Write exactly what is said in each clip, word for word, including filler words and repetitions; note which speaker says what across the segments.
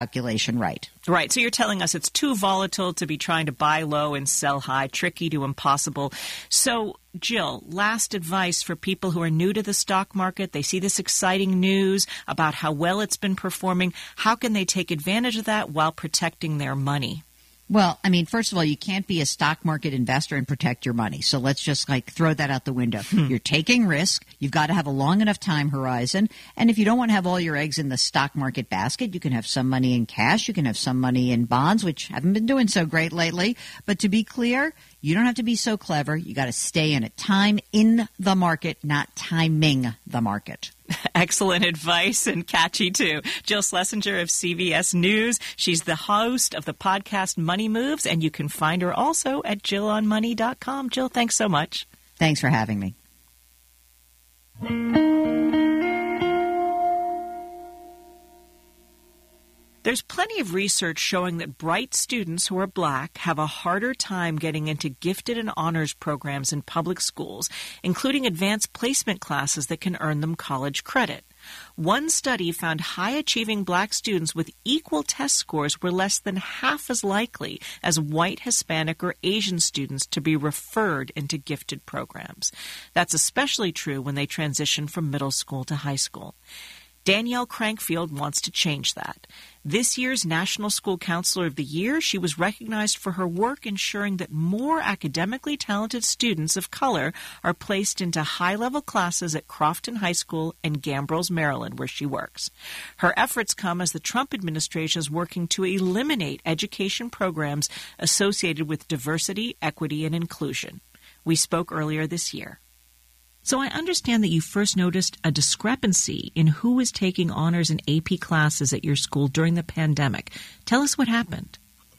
Speaker 1: calculation right.
Speaker 2: Right. So you're telling us it's too volatile to be trying to buy low and sell high, tricky to impossible. So, Jill, last advice for people who are new to the stock market. They see this exciting news about how well it's been performing. How can they take advantage of that while protecting their money?
Speaker 1: Well, I mean, first of all, you can't be a stock market investor and protect your money. So let's just like throw that out the window. Hmm. You're taking risk. You've got to have a long enough time horizon. And if you don't want to have all your eggs in the stock market basket, you can have some money in cash. You can have some money in bonds, which haven't been doing so great lately. But to be clear, you don't have to be so clever. You got to stay in it. Time in the market, not timing the market.
Speaker 2: Excellent advice and catchy, too. Jill Schlesinger of C B S News. She's the host of the podcast Money Moves, and you can find her also at jill on money dot com. Jill, thanks so much.
Speaker 1: Thanks for having me.
Speaker 2: There's plenty of research showing that bright students who are black have a harder time getting into gifted and honors programs in public schools, including advanced placement classes that can earn them college credit. One study found high-achieving black students with equal test scores were less than half as likely as white, Hispanic, or Asian students to be referred into gifted programs. That's especially true when they transition from middle school to high school. Danielle Crankfield wants to change that. This year's National School Counselor of the Year, she was recognized for her work ensuring that more academically talented students of color are placed into high-level classes at Crofton High School in Gambrills, Maryland, where she works. Her efforts come as the Trump administration is working to eliminate education programs associated with diversity, equity, and inclusion. We spoke earlier this year. So I understand that you first noticed a discrepancy in who was taking honors and A P classes at your school during the pandemic. Tell us what happened.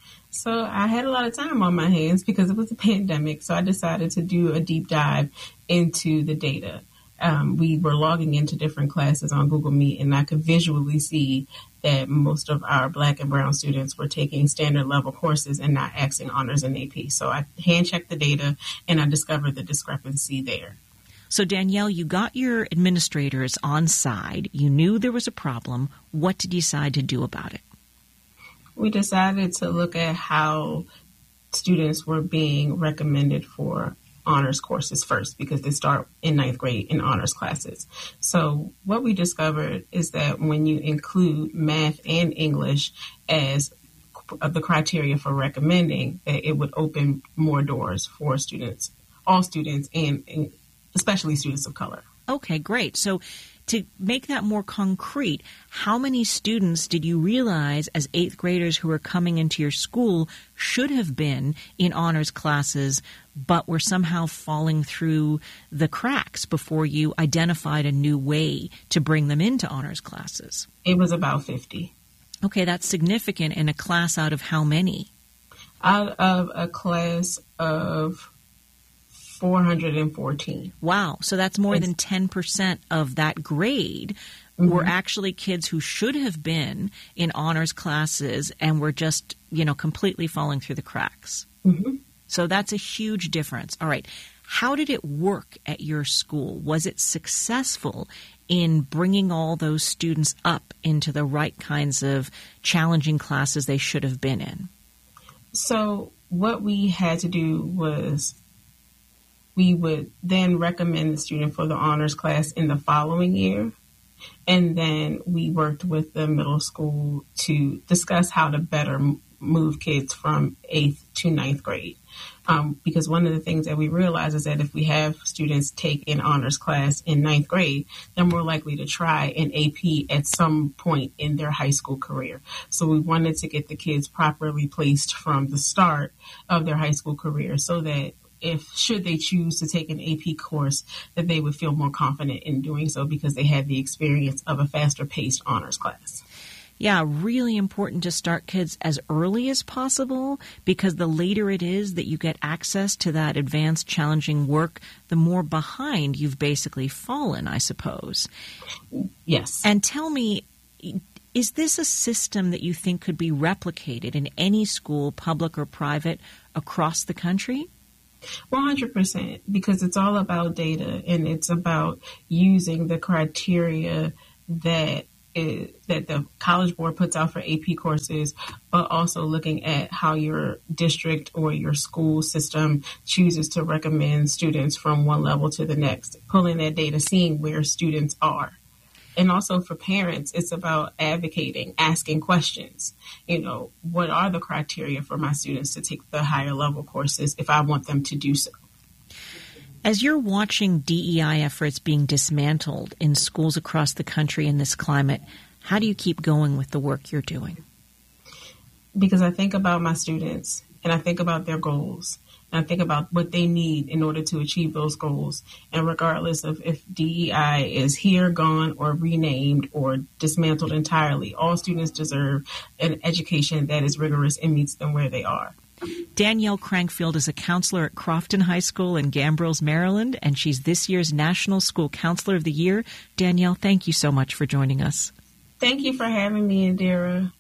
Speaker 3: So I had a lot of time on my hands because it was a pandemic, so I decided to do a deep dive into the data. Um, we were logging into different classes on Google Meet, and I could visually see that most of our black and brown students were taking standard level courses and not axing honors and A P. So I hand-checked the data, and I discovered the discrepancy there.
Speaker 2: So, Danielle, you got your administrators on side. You knew there was a problem. What did you decide to do about it?
Speaker 3: We decided to look at how students were being recommended for honors courses first, because they start in ninth grade in honors classes. So what we discovered is that when you include math and English as the criteria for recommending, that it would open more doors for students, all students, and, and especially students of color.
Speaker 2: Okay, great. So to make that more concrete, how many students did you realize as eighth graders who were coming into your school should have been in honors classes but were somehow falling through the cracks before you identified a new way to bring them into honors classes?
Speaker 3: It was about fifty.
Speaker 2: Okay, that's significant in a class out of how many?
Speaker 3: Out of a class of four hundred fourteen.
Speaker 2: Wow. So that's more it's, than ten percent of that grade mm-hmm. were actually kids who should have been in honors classes and were just, you know, completely falling through the cracks.
Speaker 3: Mm-hmm.
Speaker 2: So that's a huge difference. All right. How did it work at your school? Was it successful in bringing all those students up into the right kinds of challenging classes they should have been in?
Speaker 3: So what we had to do was we would then recommend the student for the honors class in the following year. And then we worked with the middle school to discuss how to better move kids from eighth to ninth grade. Um, because one of the things that we realize is that if we have students take an honors class in ninth grade, they're more likely to try an A P at some point in their high school career. So we wanted to get the kids properly placed from the start of their high school career so that if, should they choose to take an A P course, that they would feel more confident in doing so because they had the experience of a faster paced honors class.
Speaker 2: Yeah, really important to start kids as early as possible, because the later it is that you get access to that advanced, challenging work, the more behind you've basically fallen, I suppose.
Speaker 3: Yes.
Speaker 2: And tell me, is this a system that you think could be replicated in any school, public or private, across the country?
Speaker 3: one hundred percent, because it's all about data and it's about using the criteria that is, that the College Board puts out for A P courses, but also looking at how your district or your school system chooses to recommend students from one level to the next, pulling that data, seeing where students are. And also for parents, it's about advocating, asking questions. You know, what are the criteria for my students to take the higher level courses if I want them to do so?
Speaker 2: As you're watching D E I efforts being dismantled in schools across the country in this climate, how do you keep going with the work you're doing?
Speaker 3: Because I think about my students and I think about their goals and I think about what they need in order to achieve those goals. And regardless of if D E I is here, gone, or renamed or dismantled entirely, all students deserve an education that is rigorous and meets them where they are.
Speaker 2: Danielle Crankfield is a counselor at Crofton High School in Gambrills, Maryland, and she's this year's National School Counselor of the Year. Danielle, thank you so much for joining us.
Speaker 3: Thank you for having me, Indira.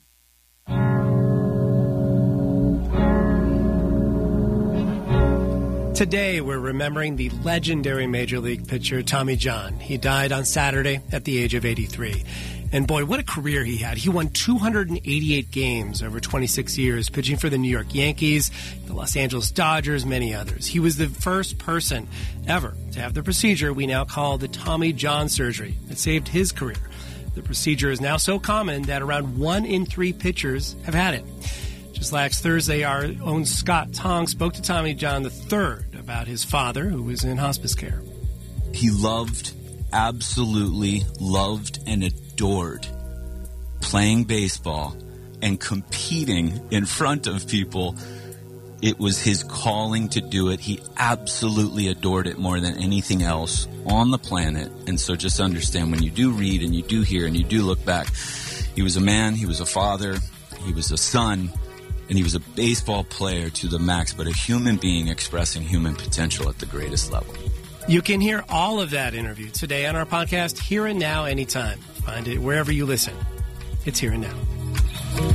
Speaker 4: Today, we're remembering the legendary Major League pitcher Tommy John. He died on Saturday at the age of eighty-three. And boy, what a career he had. He won two hundred eighty-eight games over twenty-six years, pitching for the New York Yankees, the Los Angeles Dodgers, many others. He was the first person ever to have the procedure we now call the Tommy John surgery. It saved his career. The procedure is now so common that around one in three pitchers have had it. Just last Thursday, our own Scott Tong spoke to Tommy John the third about his father, who was in hospice care.
Speaker 5: He loved, absolutely loved and adored playing baseball and competing in front of people. It was his calling to do it. He absolutely adored it more than anything else on the planet. And so just understand, when you do read and you do hear and you do look back, he was a man, he was a father, he was a son, and he was a baseball player to the max, but a human being expressing human potential at the greatest level.
Speaker 4: You can hear all of that interview today on our podcast, Here and Now, anytime. Find it wherever you listen. It's Here and Now.